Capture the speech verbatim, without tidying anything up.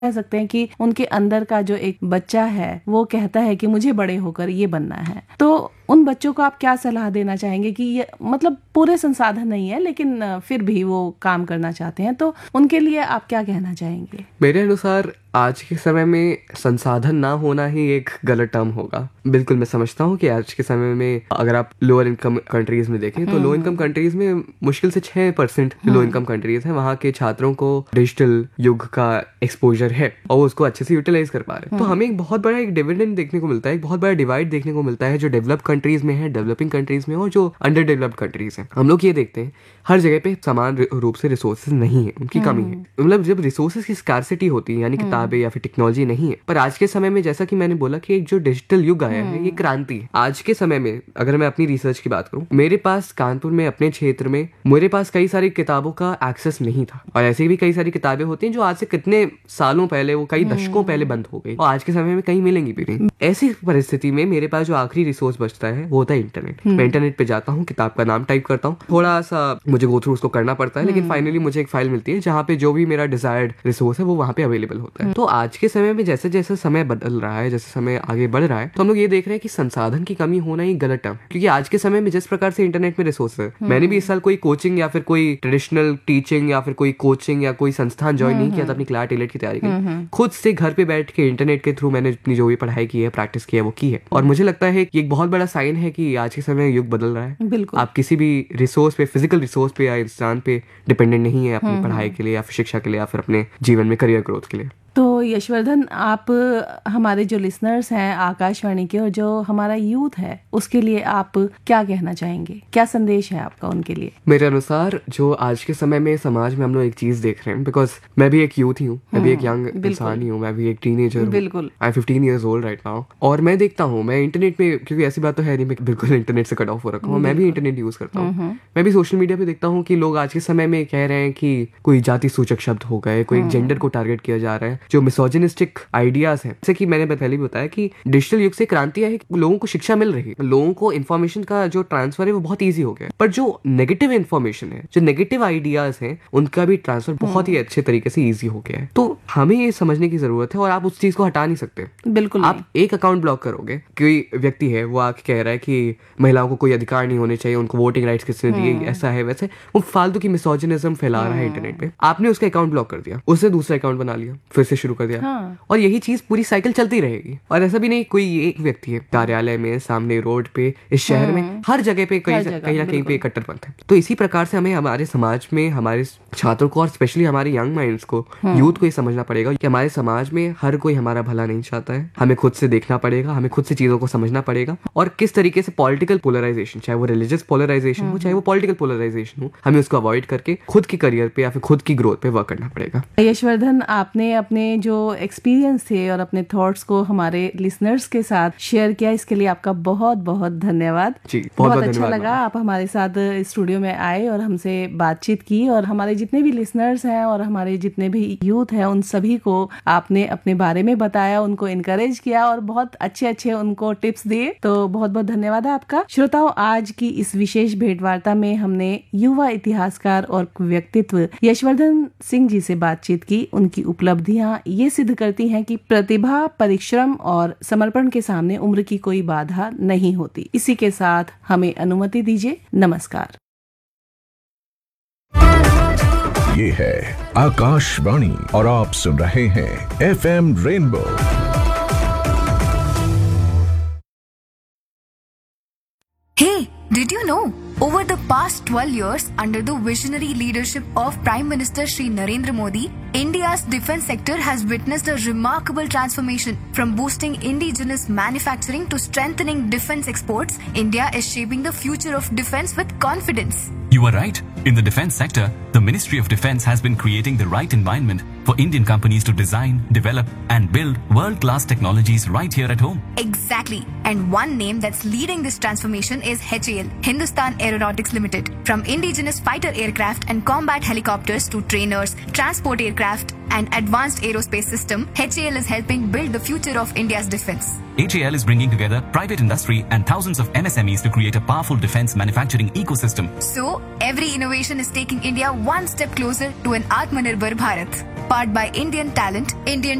कह सकते हैं कि उनके अंदर का जो एक बच्चा है वो कहता है कि मुझे बड़े होकर ये बनना है, तो उन बच्चों को आप क्या सलाह देना चाहेंगे कि ये मतलब पूरे संसाधन नहीं है लेकिन फिर भी वो काम करना चाहते हैं, तो उनके लिए आप क्या कहना चाहेंगे? मेरे अनुसार आज के समय में संसाधन ना होना ही एक गलत टर्म होगा। बिल्कुल मैं समझता हूँ कि आज के समय में अगर आप लोअर इनकम कंट्रीज में देखें तो लो इनकम कंट्रीज में मुश्किल से छह परसेंट लो इनकम कंट्रीज हैं, वहाँ के छात्रों को डिजिटल युग का एक्सपोजर है और वो उसको अच्छे से यूटिलाइज कर पा रहे हैं। तो हमें एक बहुत बड़ा एक डिविडेंड देखने को मिलता है, एक बहुत बड़ा डिवाइड देखने को मिलता है जो डेवलप कंट्रीज में है, डेवलपिंग कंट्रीज में और जो अंडर डेवलप्ड कंट्रीज हैं। हम लोग ये देखते हैं हर जगह पे समान रूप से रिसोर्सेज नहीं है, उनकी कमी है। मतलब जब रिसोर्सेज की स्कार्सिटी होती है यानी किताबें या फिर टेक्नोलॉजी नहीं है, पर आज के समय में जैसा कि मैंने बोला कि एक जो डिजिटल युग आया है ये क्रांति है। आज के समय में अगर मैं अपनी रिसर्च की बात करूं, मेरे पास कानपुर में अपने क्षेत्र में मेरे पास कई सारी किताबों का एक्सेस नहीं था और ऐसे भी कई सारी किताबें होती हैं जो आज से कितने सालों पहले, वो कई दशकों पहले बंद हो गई और आज के समय में कहीं मिलेंगी भी नहीं। ऐसी परिस्थिति में मेरे पास जो आखिरी रिसोर्स बचता है वो होता है इंटरनेट। मैं इंटरनेट पे जाता हूँ, किताब का नाम टाइप करता हूँ, थोड़ा सा मुझे गो थ्रू उसको करना पड़ता है, लेकिन फाइनली मुझे एक फाइल मिलती है जहाँ पे जो भी मेरा डिजायर्ड रिसोर्स है वो वहाँ पे अवेलेबल होता है। तो आज के समय में जैसे जैसे समय बदल रहा है, जैसे समय आगे बढ़ रहा है, तो हम लोग ये देख रहे हैं कि संसाधन की कमी होना ही गलत टर्म है, क्योंकि आज के समय में जिस प्रकार से इंटरनेट में रिसोर्स है, मैंने भी इस साल कोई कोचिंग या फिर कोई ट्रेडिशनल टीचिंग या फिर कोई कोचिंग या कोई संस्थान ज्वाइन नहीं किया था अपनी क्लास टेलेट की तैयारी के लिए। खुद से घर पे बैठ के इंटरनेट के थ्रू मैंने अपनी जो भी पढ़ाई की है, प्रैक्टिस की है, वो की है। और मुझे लगता है कि एक बहुत बड़ा साइन है कि आज के समय युग बदल रहा है। बिल्कुल। आप किसी भी रिसोर्स पे, फिजिकल रिसोर्स पे या इंसान पे डिपेंडेंट नहीं है अपनी पढ़ाई के लिए या फिर शिक्षा के लिए या फिर अपने जीवन में करियर ग्रोथ के लिए। तो यशवर्धन, आप हमारे जो लिसनर्स हैं आकाशवाणी के और जो हमारा यूथ है उसके लिए आप क्या कहना चाहेंगे? क्या संदेश है आपका उनके लिए? मेरे अनुसार जो आज के समय में समाज में हम लोग एक चीज देख रहे हैं, बिकॉज मैं भी एक यूथ ही हूँ, मैं भी एक यंग इंसान ही हूँ, मैं भी एक टीनेजर हूँ। बिल्कुल। I am fifteen years old right now और मैं देखता हूँ, मैं इंटरनेट पे, क्योंकि ऐसी बात तो है नहीं मैं बिल्कुल इंटरनेट से कट ऑफ हो रखा हूँ, मैं भी इंटरनेट यूज करता हूँ। मैं भी सोशल मीडिया पे देखता हूँ कि लोग आज के समय में कह रहे हैं कि कोई जाति सूचक शब्द हो गए, कोई जेंडर को टारगेट किया जा रहा है, जो मिसोजिनिस्टिक आइडियाज हैं। जैसे कि मैंने पहले भी बताया कि डिजिटल युग से क्रांति है, लोगों को शिक्षा मिल रही है, लोगों को इन्फॉर्मेशन का जो ट्रांसफर है वो बहुत ईजी हो गया है, पर जो नेगेटिव इन्फॉर्मेशन है, जो नेगेटिव आइडियाज हैं, उनका भी ट्रांसफर बहुत ही अच्छे तरीके से ईजी हो गया है। तो हमें ये समझने की जरूरत है और आप उस चीज को हटा नहीं सकते। बिल्कुल। आप एक अकाउंट ब्लॉक करोगे, कोई व्यक्ति है वो आके कह रहा है कि महिलाओं को कोई अधिकार नहीं होने चाहिए, उनको वोटिंग राइट्स किसने दिए, ऐसा है वैसे, वो फालतू की मिसोजिनिज्म फैला रहा है इंटरनेट पे। आपने उसका अकाउंट ब्लॉक कर दिया, उससे दूसरा अकाउंट बना लिया, फिर से शुरू कर दिया। हाँ। और यही चीज पूरी साइकिल चलती रहेगी। और ऐसा भी नहीं कोई एक व्यक्ति है, कार्यालय में, सामने रोड पे, इस शहर में, हर जगह पे कहीं कहीं ना कहीं पे कट्टरपंथ है। तो इसी प्रकार से हमें हमारे समाज में हमारे छात्रों को और स्पेशली हमारे यंग माइंड्स को, यूथ को ये समझना पड़ेगा कि हमारे समाज में हर कोई हमारा भला नहीं चाहता है। हमें खुद से देखना पड़ेगा, हमें खुद से चीजों को समझना पड़ेगा और किस तरीके से पॉलिटिकल पोलराइजेशन, चाहे वो रिलीजियस पोलराइजेशन हो चाहे वो पॉलिटिकल पोलराइजेशन हो, हमें उसको अवॉइड करके खुद की करियर पे या फिर खुद की ग्रोथ पे वर्क करना पड़ेगा। यशवर्धन, आपने अपने जो एक्सपीरियंस थे और अपने थॉट्स को हमारे लिसनर्स के साथ शेयर किया, इसके लिए आपका बहुत बहुत धन्यवाद। जी, बहुत, बहुत, बहुत अच्छा लगा आप हमारे साथ स्टूडियो में आए और हमसे बातचीत की, और हमारे जितने भी लिसनर्स हैं और हमारे जितने भी यूथ हैं उन सभी को आपने अपने बारे में बताया, उनको इनकरेज किया और बहुत अच्छे अच्छे उनको टिप्स दिए। तो बहुत बहुत धन्यवाद आपका। श्रोताओं, आज की इस विशेष भेंटवार्ता में हमने युवा इतिहासकार और व्यक्तित्व यशवर्धन सिंह जी से बातचीत की। उनकी उपलब्धियां ये सिद्ध करती हैं कि प्रतिभा, परिश्रम और समर्पण के सामने उम्र की कोई बाधा नहीं होती। इसी के साथ हमें अनुमति दीजिए। नमस्कार। ये है आकाशवाणी और आप सुन रहे हैं F M rainbow. Hey, did you know? Over the past twelve years, under the visionary leadership of Prime Minister Shri Narendra Modi, India's defense sector has witnessed a remarkable transformation. From boosting indigenous manufacturing to strengthening defense exports, India is shaping the future of defense with confidence. You are right. In the defense sector, the Ministry of Defense has been creating the right environment for Indian companies to design, develop and build world-class technologies right here at home. Exactly. And one name that's leading this transformation is H A L, Hindustan Aeronautics Limited. From indigenous fighter aircraft and combat helicopters to trainers, transport aircraft and advanced aerospace system, H A L is helping build the future of India's defense. H A L is bringing together private industry and thousands of M S M Es to create a powerful defense manufacturing ecosystem. So, every innovation is taking India one step closer to an Atmanirbhar Bharat. Powered by Indian talent, Indian